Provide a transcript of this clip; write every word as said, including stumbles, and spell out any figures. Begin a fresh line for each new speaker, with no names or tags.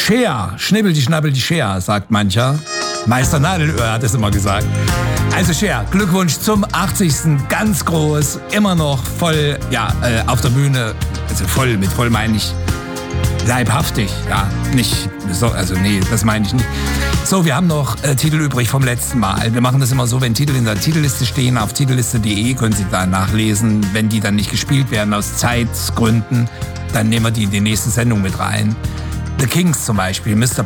Cher, schnibbel die Schnabbel die Cher, sagt mancher. Meister Nadelöhr hat es immer gesagt. Also Cher, Glückwunsch zum achtzigsten Ganz groß, immer noch voll, ja, äh, auf der Bühne. Also voll, mit voll meine ich leibhaftig, ja, nicht, so, also nee, das meine ich nicht. So, wir haben noch äh, Titel übrig vom letzten Mal. Wir machen das immer so, wenn Titel in der Titelliste stehen, auf titelliste punkt de können Sie da nachlesen. Wenn die dann nicht gespielt werden aus Zeitgründen, dann nehmen wir die in die nächste Sendung mit rein. The Kings zum Beispiel, Mister